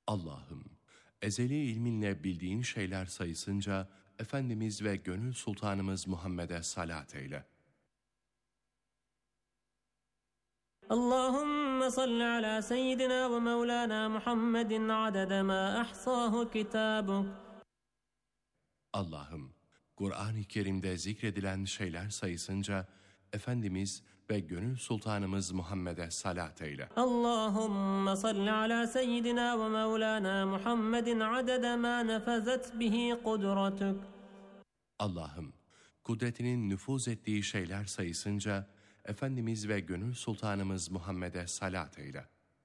Allah'ım, ezeli ilminle bildiğin şeyler sayısınca Efendimiz ve Gönül Sultanımız Muhammed'e salat eyle. Allahümme salli ala seyyidina ve mevlana Muhammedin adede ma ahsahu kitabuk. Allah'ım, Kur'an-ı Kerim'de zikredilen şeyler sayısınca Efendimiz ve Gönül Sultanımız Muhammed'e salat eyle. Allahümme salli ala seyyidina ve mevlana Muhammedin adede ma nefezet bihi kudretuk. Allah'ım, kudretinin nüfuz ettiği şeyler sayısınca Efendimiz ve Gönül Sultanımız Muhammed'e salat eyle.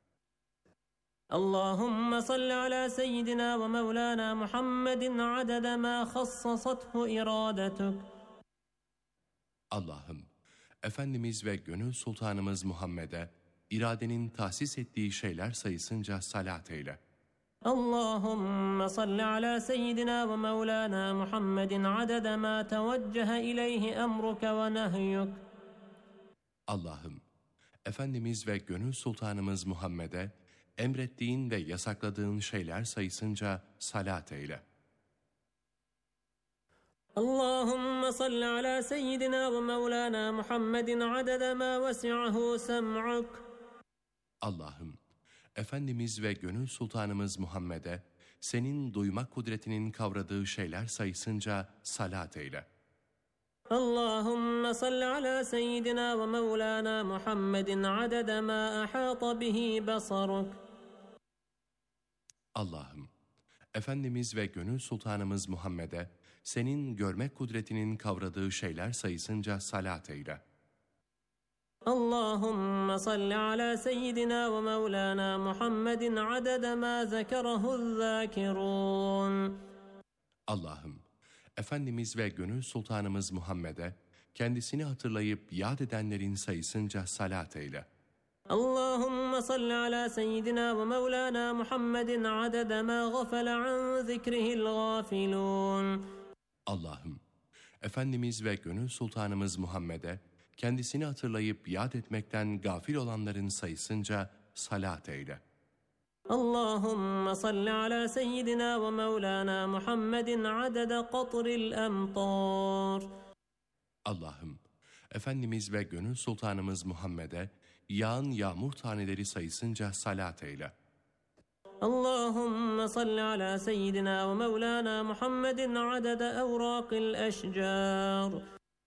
Allahümme salli ala seyyidina ve mevlana Muhammedin adede ma khassasathu iradetuk. Allah'ım, Efendimiz ve Gönül Sultanımız Muhammed'e iradenin tahsis ettiği şeyler sayısınca salat eyle. Allahümme salli ala seyyidina ve mevlana Muhammedin adede ma teveccehe ileyhi emruke ve nehyuk. Allah'ım, Efendimiz ve Gönül Sultanımız Muhammed'e emrettiğin ve yasakladığın şeyler sayısınca salat eyle. Allahümme salli ala seyyidina ve mevlana Muhammedin adede ma vesi'ahu sem'uk. Allah'ım, Efendimiz ve Gönül Sultanımız Muhammed'e senin duyma kudretinin kavradığı şeyler sayısınca salat eyle. Allahümme salli ala seyyidina ve mevlana Muhammedin adede ma ahata bihi basaruk. Allah'ım, Efendimiz ve Gönül Sultanımız Muhammed'e senin görme kudretinin kavradığı şeyler sayısınca salat eyle. Allahümme salli ala seyyidina ve mevlana Muhammedin adede ma zekerehu zâkirûn. Allah'ım, Efendimiz ve Gönül Sultanımız Muhammed'e kendisini hatırlayıp yad edenlerin sayısınca salat eyle. Allahümme salli ala seyyidina ve mevlana Muhammedin adede ma gafele an zikrihil gafilun. Allah'ım, Efendimiz ve Gönül Sultanımız Muhammed'e kendisini hatırlayıp yad etmekten gafil olanların sayısınca salat eyle. Allahümme salli ala seyyidina ve mevlana Muhammedin adede qatril emtar. Allah'ım, Efendimiz ve Gönül Sultanımız Muhammed'e yağan yağmur taneleri sayısınca salat eyle. Allahümme salli ala seyyidina ve mevlana Muhammedin adede evraqil eşcar.